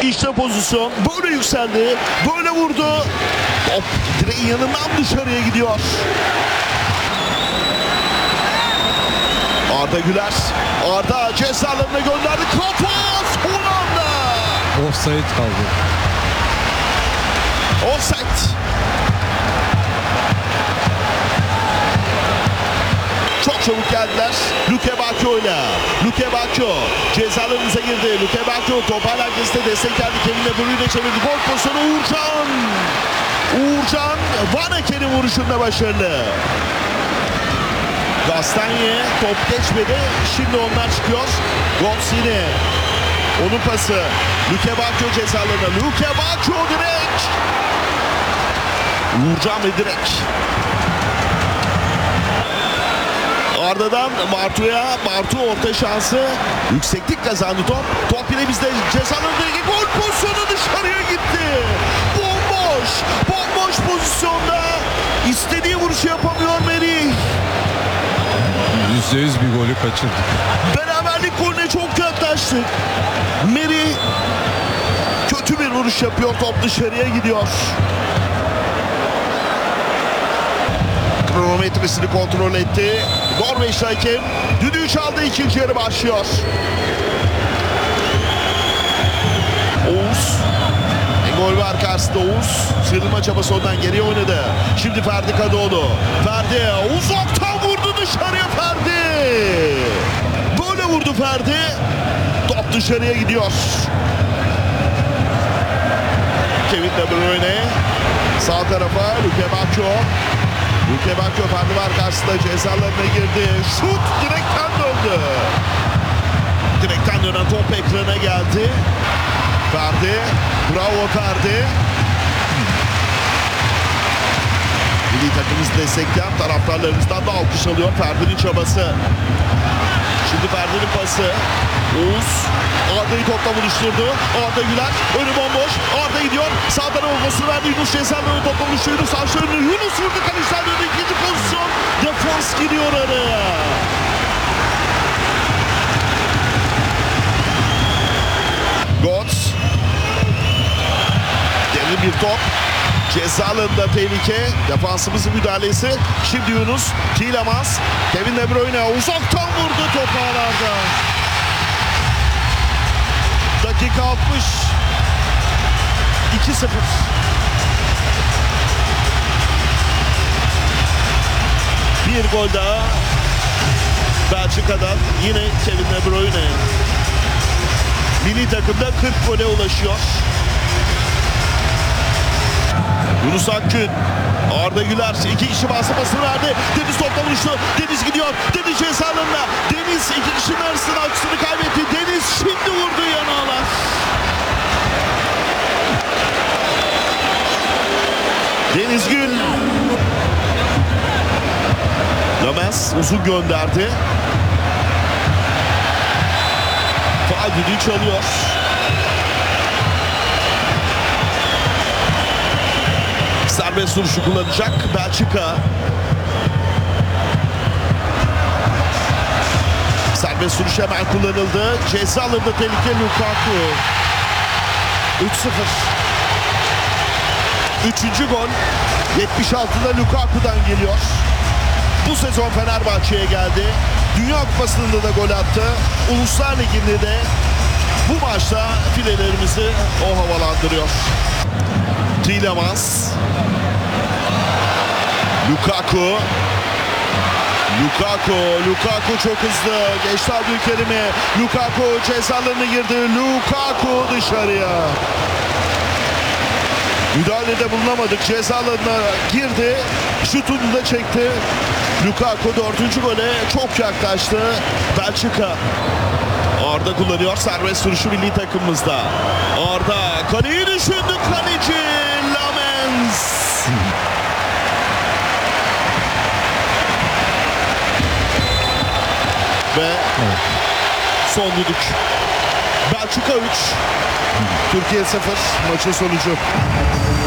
İşte pozisyon. Böyle yükseldi. Böyle vurdu. Top direğin yanından dışarıya gidiyor. Arda Güler. Arda ceza alanına gönderdi. Kafa son anda. Offside kaldı. Offside. Çok çabuk geldiler. Luke Bacchio ile. Luke Bacchio cezalarımıza girdi. Luke Bacchio top hala herkeste destek geldi. Kevin De Bruyne çevirdi. Gol pozisyonu Uğurcan. Uğurcan Vaneke'nin vuruşunda başarılı. Gastanye top geçmedi. Şimdi onlar çıkıyor. Gonsini. Onun pası. Luke Bacchio cezalarına. Luke Bacchio direkt. Uğurcan ve direkt. Arda'dan Bartu'ya. Bartu orta şansı. Yükseklik kazandı top. Top yine bizde cezalarındaki gol pozisyonu dışarıya gitti. Bomboş. Bomboş pozisyonda. İstediği vuruşu yapamıyor Merih. %100 bir golü kaçırdık. Beraberlik golüne çok yaklaştık. Merih kötü bir vuruş yapıyor. Top dışarıya gidiyor. Kronometresini kontrol etti. Norveçli hakem düdüğü çaldı. İkinci yarı başlıyor. Oğuz. Gol var karşısında Oğuz. Sıyrılma çabası ondan geriye oynadı. Şimdi Ferdi Kadıoğlu. Ferdi uzaktan vurdu dışarıya Ferdi. Böyle vurdu Ferdi. Top dışarıya gidiyor. Kevin De Bruyne. Sağ tarafa Luke Bacchio. Luke Bacchio Ferdi var karşısında cezalarına girdi. Şut direkten döndü. Direkten dönen top ekrana geldi. Ferdi. Bravo Ferdi. Milli takımımızı destekleyen taraftarlarımızdan da alkış alıyor Ferdi'nin çabası. Şimdi Ferdi'nin pası. Oğuz Arda'yı topla buluşturdu. Arda Güler önü bomboş. Arda gidiyor. Sağ tarafa pasını verdi. Yunus Cezalar'ı topla buluşturdu. Saçlarını Yunus vurdu. Kaleciler döndü. İkinci pozisyon. Defans giriyor araya. Götze. Derin bir top. Ceza alanında tehlike. Defansımızın müdahalesi. Şimdi Yunus. Tielemans. Kevin De Bruyne uzaktan vurdu top ağlarda. Dakika 60. 2-0. Bir gol daha. Belçika'dan yine Kevin De Bruyne. Milli takımda 40 gole ulaşıyor. Yunus Akgün. Arda Güler iki kişi basmasını verdi. Deniz topla vuruştu. Deniz gidiyor. Deniz ceza alanına. Deniz iki kişinin arasında akısını kaybetti. Deniz şimdi vurdu yanağlar. Deniz Gül. Lamens uzun gönderdi. Faal düdüğü çalıyor. Serbest vuruşu kullanacak Belçika. Serbest vuruş hemen kullanıldı. Ceza alanında tehlike Lukaku. 3-0. Üçüncü gol 76'da Lukaku'dan geliyor. Bu sezon Fenerbahçe'ye geldi. Dünya Kupası'nda da gol attı. Uluslar Ligi'nde de bu maçta filelerimizi o havalandırıyor. Tielemans. Lukaku. Lukaku çok hızlı. Geçti Abdülkerim'i. Lukaku cezalarını girdi. Lukaku dışarıya. Müdahalede bulunamadık. Cezalarına girdi. Şutunu da çekti. Lukaku 4. gole çok yaklaştı. Belçika. Arda kullanıyor serbest vuruşu milli takımımızda. Arda kaleyi düşündü kaleci Lamens. Ve son düdük. Belçika 3, Türkiye 0 maçın sonucu.